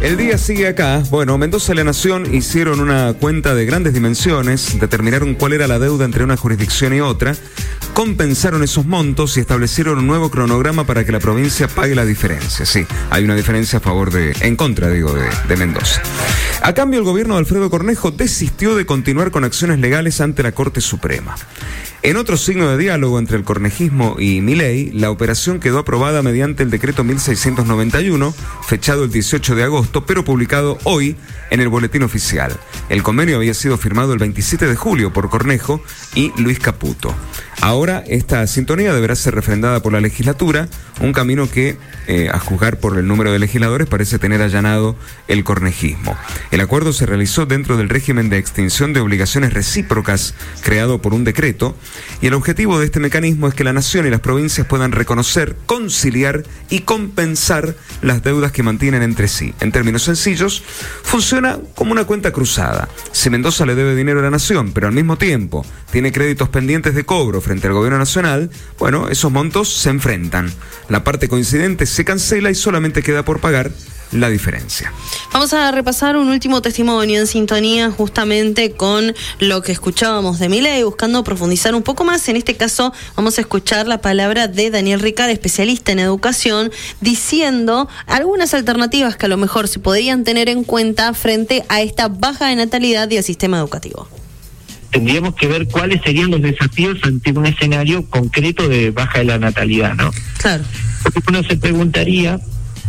El día sigue acá. Bueno, Mendoza y La Nación hicieron una cuenta de grandes dimensiones, determinaron cuál era la deuda entre una jurisdicción y otra, compensaron esos montos y establecieron un nuevo cronograma para que la provincia pague la diferencia. Sí, hay una diferencia en contra de Mendoza. A cambio, el gobierno de Alfredo Cornejo desistió de continuar con acciones legales ante la Corte Suprema. En otro signo de diálogo entre el cornejismo y Milei, la operación quedó aprobada mediante el decreto 1691, fechado el 18 de agosto, pero publicado hoy en el Boletín Oficial. El convenio había sido firmado el 27 de julio por Cornejo y Luis Caputo. Ahora esta sintonía deberá ser refrendada por la legislatura, un camino que, a juzgar por el número de legisladores, parece tener allanado el cornejismo. El acuerdo se realizó dentro del régimen de extinción de obligaciones recíprocas creado por un decreto, y el objetivo de este mecanismo es que la nación y las provincias puedan reconocer, conciliar y compensar las deudas que mantienen entre sí. En términos sencillos, funciona como una cuenta cruzada. Si Mendoza le debe dinero a la nación, pero al mismo tiempo tiene créditos pendientes de cobro frente al gobierno nacional, bueno, esos montos se enfrentan. La parte coincidente se cancela y solamente queda por pagar la diferencia. Vamos a repasar un último testimonio en sintonía justamente con lo que escuchábamos de Milei, buscando profundizar un poco más. En este caso vamos a escuchar la palabra de Daniel Ricard, especialista en educación, diciendo algunas alternativas que a lo mejor se podrían tener en cuenta frente a esta baja de natalidad y al sistema educativo. Tendríamos que ver cuáles serían los desafíos ante un escenario concreto de baja de la natalidad, ¿no? Claro. Porque uno se preguntaría,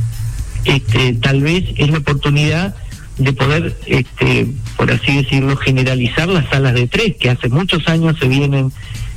tal vez es la oportunidad de poder, por así decirlo, generalizar las salas de 3, que hace muchos años se vienen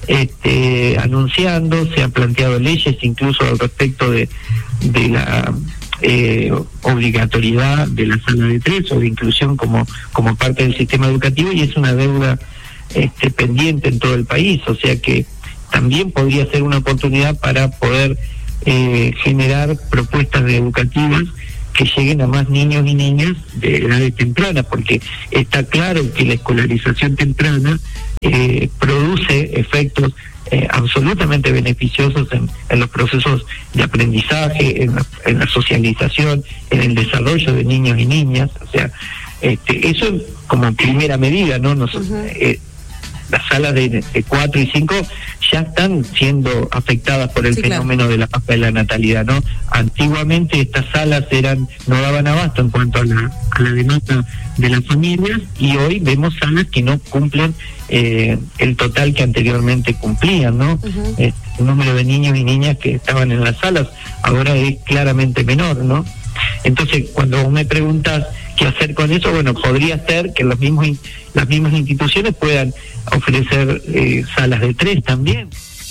anunciando, se han planteado leyes incluso al respecto de la obligatoriedad de la sala de 3 o de inclusión como parte del sistema educativo, y es una deuda pendiente en todo el país, o sea que también podría ser una oportunidad para poder generar propuestas educativas que lleguen a más niños y niñas de edades tempranas, porque está claro que la escolarización temprana produce efectos absolutamente beneficiosos en los procesos de aprendizaje, en la socialización, en el desarrollo de niños y niñas. O sea, eso como primera medida, ¿no? Las salas de 4 y 5 ya están siendo afectadas por el fenómeno de la baja de la natalidad, ¿no? Antiguamente estas salas no daban abasto en cuanto a la demanda de las familias, y hoy vemos salas que no cumplen el total que anteriormente cumplían, ¿no? El número de niños y niñas que estaban en las salas ahora es claramente menor, ¿no? Entonces, cuando vos me preguntas qué hacer con eso, bueno, podría ser que las mismas instituciones puedan ofrecer salas de 3 también.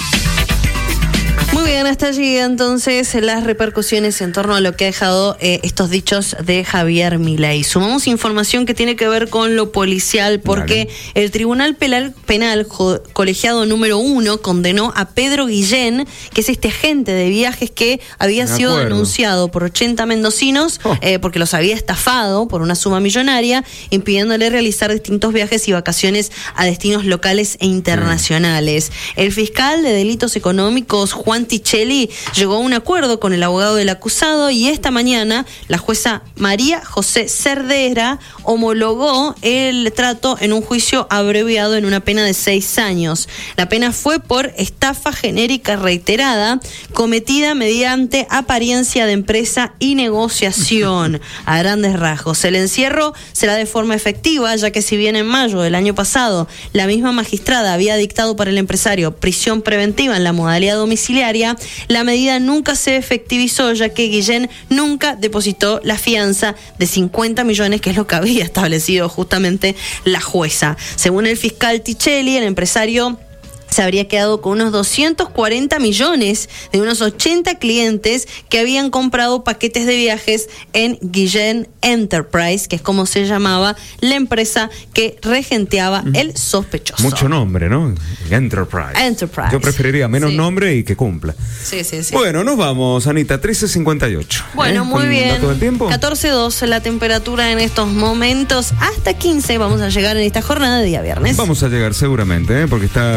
Muy bien, hasta allí entonces las repercusiones en torno a lo que ha dejado estos dichos de Javier Milei. Sumamos información que tiene que ver con lo policial, porque el Tribunal Penal Colegiado número 1 condenó a Pedro Guillén, que es este agente de viajes que había sido denunciado por 80 mendocinos porque los había estafado por una suma millonaria, impidiéndole realizar distintos viajes y vacaciones a destinos locales e internacionales. El fiscal de delitos económicos, Juan Tichelli, llegó a un acuerdo con el abogado del acusado, y esta mañana la jueza María José Cerdera homologó el trato en un juicio abreviado en una pena de 6 años. La pena fue por estafa genérica reiterada cometida mediante apariencia de empresa y negociación. A grandes rasgos, el encierro será de forma efectiva, ya que si bien en mayo del año pasado la misma magistrada había dictado para el empresario prisión preventiva en la modalidad domiciliaria, la medida nunca se efectivizó, ya que Guillén nunca depositó la fianza de 50 millones, que es lo que había establecido justamente la jueza. Según el fiscal Tichelli, el empresario se habría quedado con unos 240 millones de unos 80 clientes que habían comprado paquetes de viajes en Guillén Enterprise, que es como se llamaba la empresa que regenteaba el sospechoso. Mucho nombre, ¿no? Enterprise. Yo preferiría menos nombre y que cumpla. Sí. Bueno, nos vamos, Anita, 13:58. Bueno, muy bien. ¿Todo el tiempo? 14:02 la temperatura en estos momentos. Hasta 15 vamos a llegar en esta jornada de día viernes. Vamos a llegar seguramente, porque está con ese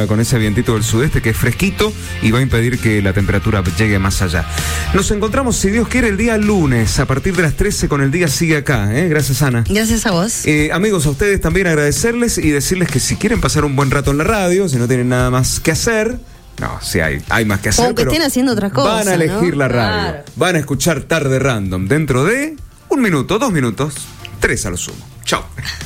vientito del sudeste que es fresquito y va a impedir que la temperatura llegue más allá. Nos encontramos, si Dios quiere, el día lunes a partir de las 13 con El Día Sigue Acá. Gracias, Ana. Gracias a vos. Amigos, a ustedes también agradecerles y decirles que si quieren pasar un buen rato en la radio, si no tienen nada más que hacer... No, sí hay más que hacer. Aunque estén haciendo otra cosa. Van a elegir, ¿no?, la radio. Claro. Van a escuchar Tarde Random dentro de 1 minuto, 2 minutos, 3 a lo sumo. Chao.